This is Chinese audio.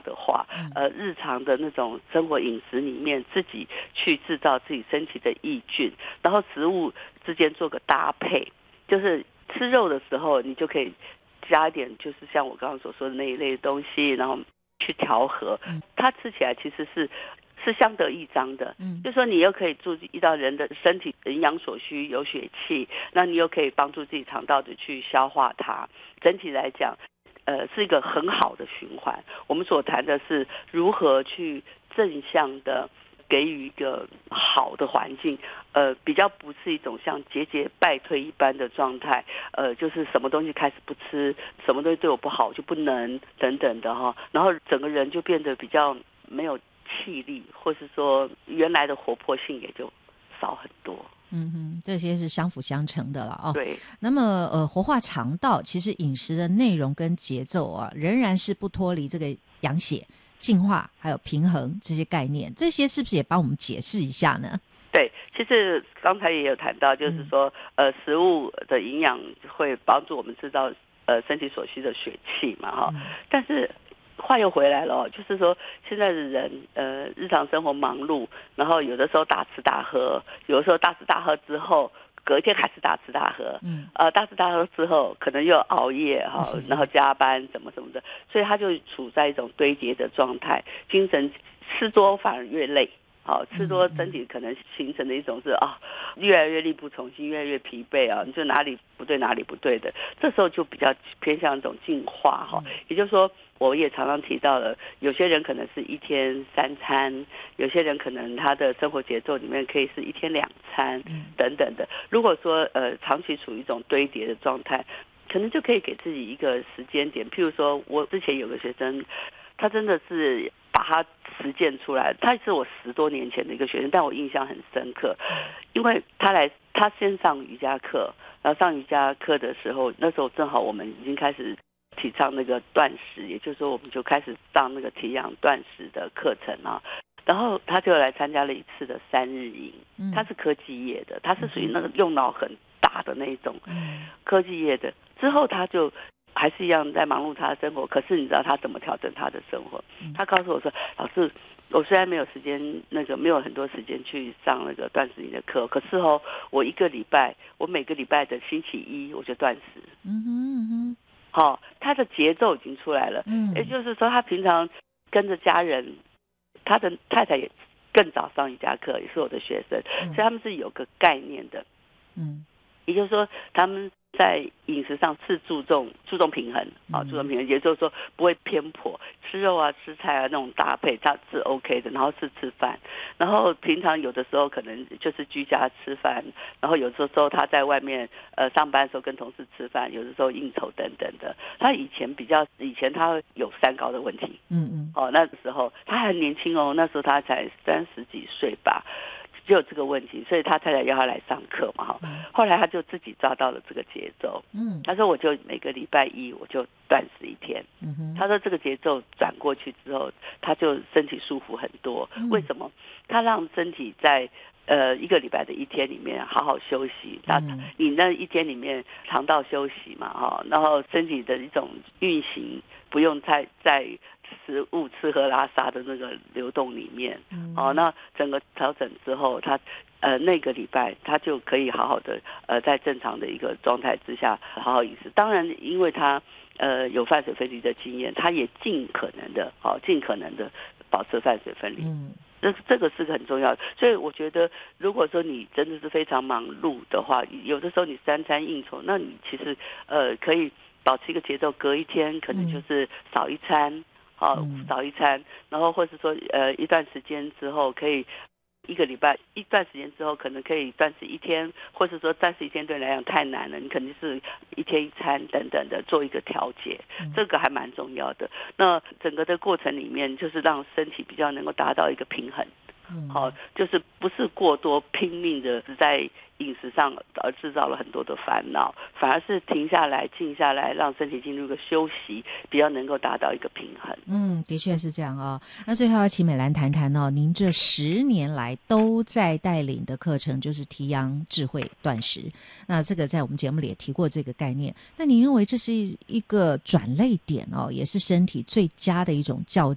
的话，日常的那种生活饮食里面自己去制造自己身体的益菌，然后食物之间做个搭配，就是吃肉的时候你就可以加一点，就是像我刚刚所说的那一类的东西，然后去调和，它吃起来其实是相得益彰的，就是说你又可以注意到人的身体营养所需，有血气，那你又可以帮助自己肠道的去消化它，整体来讲是一个很好的循环。我们所谈的是如何去正向的给予一个好的环境，比较不是一种像节节败退一般的状态，就是什么东西开始不吃，什么东西对我不好就不能等等的哈，然后整个人就变得比较没有气力，或是说原来的活泼性也就少很多。 这些是相辅相成的了哦。 对。 那么活化肠道，其实饮食的内容跟节奏啊，仍然是不脱离这个养血、净化还有平衡这些概念，这些是不是也帮我们解释一下呢？ 对，其实刚才也有谈到，就是说食物的营养会帮助我们制造身体所需的血气嘛哈，但是话又回来了，就是说现在的人日常生活忙碌，然后有的时候大吃大喝，有的时候大吃大喝之后隔一天还是大吃大喝，大吃大喝之后可能又熬夜哈，然后加班什么什么的，所以他就处在一种堆叠的状态，精神吃多反而越累。好，吃多身体可能形成的一种是越来越力不从心，越来越疲惫啊，你就哪里不对哪里不对的，这时候就比较偏向一种进化哈。也就是说，我也常常提到了，有些人可能是一天3餐，有些人可能他的生活节奏里面可以是一天2餐等等的。如果说长期处于一种堆叠的状态，可能就可以给自己一个时间点，譬如说我之前有个学生，他真的是把他实践出来，他是我10多年前的一个学生，但我印象很深刻，因为他先上瑜伽课，然后上瑜伽课的时候，那时候正好我们已经开始提倡那个断食，也就是说我们就开始上那个体养断食的课程啊，然后他就来参加了一次的3日营，他是科技业的，他是属于那个用脑很大的那种科技业的，之后他就还是一样在忙碌他的生活，可是你知道他怎么调整他的生活？他告诉我说：“老师，我虽然没有时间，没有很多时间去上那个断食营的课，可是我每个礼拜的星期一我就断食。”好，他的节奏已经出来了。也就是说，他平常跟着家人，他的太太也更早上瑜伽课，也是我的学生，所以他们是有个概念的。也就是说，他们在饮食上是注重平衡，注重平衡，也就是说不会偏颇，吃肉啊、吃菜啊那种搭配，它是 OK 的。然后是吃饭，然后平常有的时候可能就是居家吃饭，然后有的时候他在外面上班的时候跟同事吃饭，有的时候应酬等等的。他以前他有三高的问题，那时候他还很年轻哦，那时候他才30几岁吧。就有这个问题，所以他太太要他来上课嘛，后来他就自己抓到了这个节奏。他说我就每个礼拜一我就断食1天。他说这个节奏转过去之后，他就身体舒服很多。为什么？他让身体在一个礼拜的1天里面好好休息。你那1天里面肠道休息嘛，然后身体的一种运行不用在食物吃喝拉撒的那个流动里面，那整个调整之后，他那个礼拜他就可以好好的在正常的一个状态之下好好饮食。当然，因为他有饭水分离的经验，他也尽可能的保持饭水分离。这个是很重要的。所以我觉得，如果说你真的是非常忙碌的话，有的时候你3餐应酬，那你其实可以保持一个节奏，隔一天可能就是少1餐。少1餐，然后或是说一段时间之后可以一个礼拜一段时间之后可能可以断食1天，或是说断食1天对你来讲太难了，你肯定是1天1餐等等的做一个调节，这个还蛮重要的。那整个的过程里面就是让身体比较能够达到一个平衡，就是不是过多拼命的在饮食上而制造了很多的烦恼，反而是停下来静下来，让身体进入一个休息，比较能够达到一个平衡。 的确是这样哦。那最后要请美兰谈谈哦，您这10年来都在带领的课程就是提阳智慧断食，那这个在我们节目里也提过这个概念。那您认为这是一个转捩点哦，也是身体最佳的一种